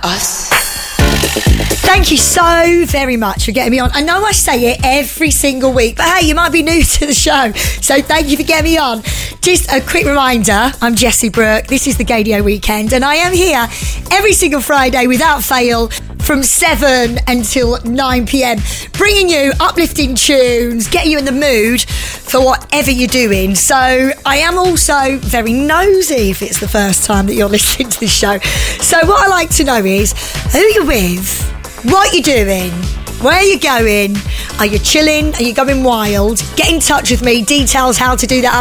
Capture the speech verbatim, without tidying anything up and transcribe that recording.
us. Thank you so very much for getting me on. I know I say it every single week, but hey, you might be new to the show, so thank you for getting me on. Just a quick reminder, I'm Jessie Brooke. This is the Gaydio Weekend, and I am here every single Friday without fail from seven until nine p.m, bringing you uplifting tunes, getting you in the mood for whatever you're doing. So I am also very nosy if it's the first time that you're listening to this show. So what I like to know is who you're with, what you're doing, where you're going, are you chilling, are you going wild? Get in touch with me, details how to do that